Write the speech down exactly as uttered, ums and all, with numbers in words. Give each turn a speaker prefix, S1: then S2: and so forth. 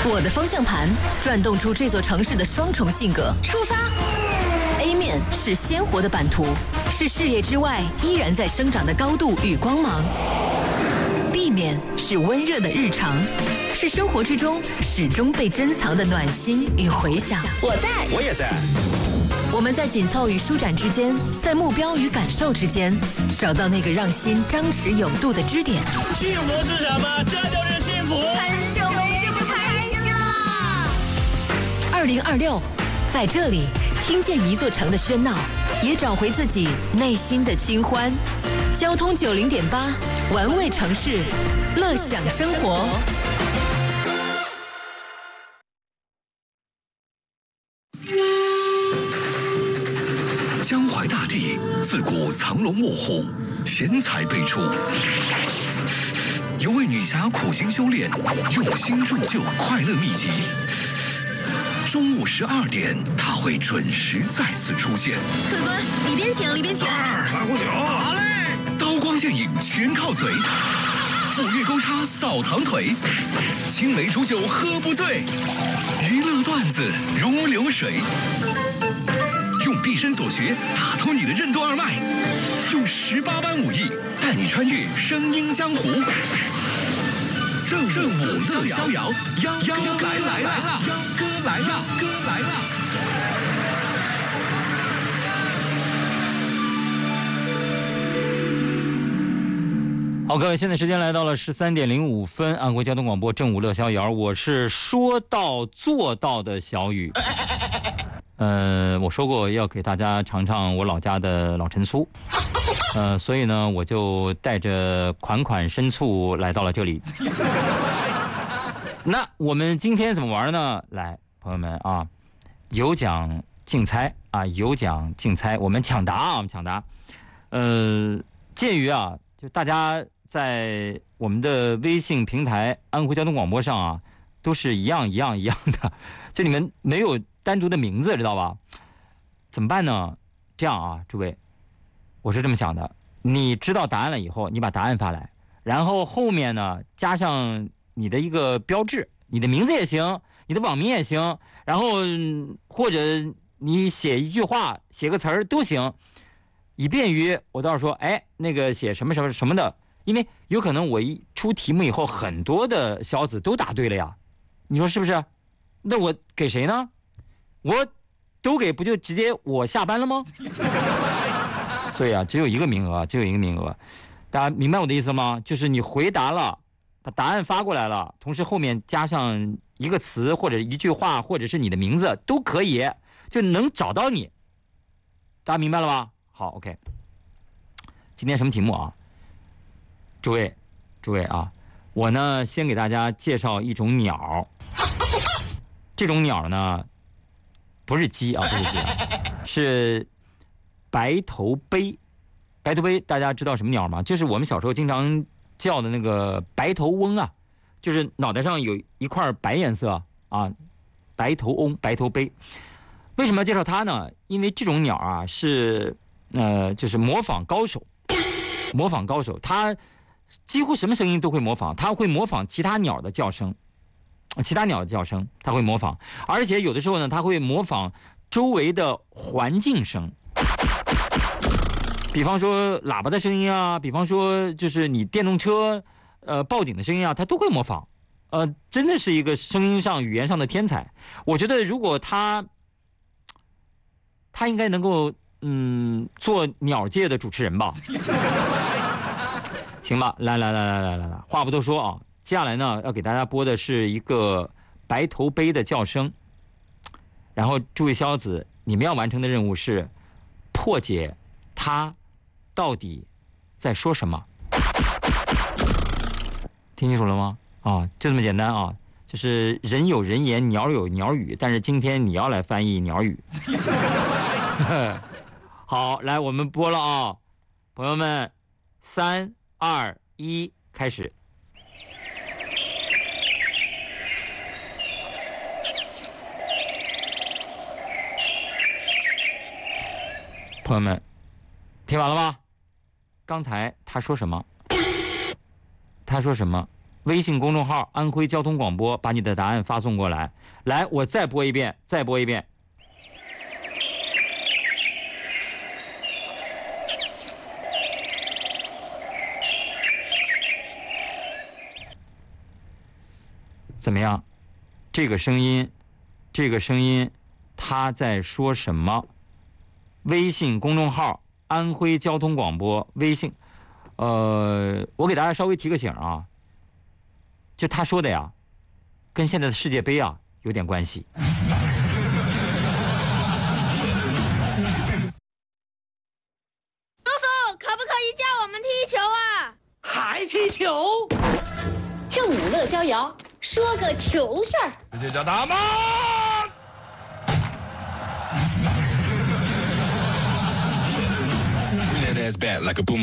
S1: 我的方向盘转动出这座城市的双重性格。出发 ！A 面是鲜活的版图，是视野之外依然在生长的高度与光芒。B 面是温热的日常，是生活之中始终被珍藏的暖心与回响。
S2: 我在，
S3: 我也在。
S1: 我们在紧凑与舒展之间，在目标与感受之间，找到那个让心张弛有度的支点。
S3: 幸福是什么？这就是幸福。
S2: 很久没这么开心了。
S1: 二零二六，在这里听见一座城的喧闹，也找回自己内心的清欢。交通九零点八，玩味城市，乐享生活。
S4: 江淮大地自古藏龙卧虎，贤才辈出。有位女侠苦心修炼，用心铸就快乐秘籍。中午十二点，她会准时再次出现。
S2: 客官，里边请，里边请。
S4: 二来壶酒，好嘞。刀光剑影全靠嘴，斧钺钩叉扫堂腿，青梅煮酒喝不醉，娱乐段子如流水。用毕生所学打通你的任督二脉，用十八般武艺带你穿越声音江湖。正正午乐逍遥，幺幺哥来了，幺哥来了，哥来了。
S5: 好，各位，现在时间来到了十三点零五分，安国交通广播正午乐逍遥，我是说到做到的小雨。呃，我说过要给大家尝尝我老家的老陈醋，呃，所以呢，我就带着款款参醋来到了这里。那我们今天怎么玩呢？来，朋友们啊，有奖竞猜啊，有奖竞猜，我们抢答啊，我们抢答。呃，鉴于啊，就大家在我们的微信平台安徽交通广播上啊，都是一样一样一样的，就你们没有单独的名字，知道吧？怎么办呢？这样啊，诸位，我是这么想的：你知道答案了以后，你把答案发来，然后后面呢加上你的一个标志，你的名字也行，你的网名也行，然后或者你写一句话，写个词儿都行，以便于我到时候说，哎，那个写什么什么什么的，因为有可能我一出题目以后，很多的小子都答对了呀，你说是不是？那我给谁呢？我都给，不就直接我下班了吗？所以啊，只有一个名额，只有一个名额。大家明白我的意思吗？就是你回答了，把答案发过来了，同时后面加上一个词或者一句话，或者是你的名字都可以，就能找到你。大家明白了吧？好 ，OK。今天什么题目啊？诸位，诸位啊，我呢先给大家介绍一种鸟。这种鸟呢，不是鸡啊，不是鸡啊，是白头鹎。白头鹎大家知道什么鸟吗？就是我们小时候经常叫的那个白头翁啊，就是脑袋上有一块白颜色啊，白头翁、白头鹎。为什么要介绍它呢？因为这种鸟啊是呃，就是模仿高手，模仿高手，它几乎什么声音都会模仿，它会模仿其他鸟的叫声。其他鸟的叫声它会模仿，而且有的时候呢，它会模仿周围的环境声，比方说喇叭的声音啊，比方说就是你电动车呃报警的声音啊，它都会模仿。呃，真的是一个声音上语言上的天才。我觉得如果他他应该能够嗯做鸟界的主持人吧。行吧，来来来来来来来，话不多说啊。接下来呢，要给大家播的是一个白头鹎的叫声，然后诸位小子，你们要完成的任务是破解它到底在说什么。听清楚了吗？啊，就这么简单啊，就是人有人言，鸟有鸟语，但是今天你要来翻译鸟语。好，来，我们播了啊，朋友们，三二一，开始。朋友们，听完了吗？刚才他说什么？他说什么？ 微信公众号安徽交通广播，把你的答案发送过来。来，我再播一遍，再播一遍。怎么样？这个声音，这个声音，他在说什么？微信公众号安徽交通广播，微信，呃，我给大家稍微提个醒啊，就他说的呀，跟现在的世界杯啊有点关系。
S2: 叔叔，可不可以教我们踢球啊？
S3: 还踢球？
S6: 正午乐逍遥，说个球事儿。
S3: 这就叫打吗？Bring that ass back like a boom.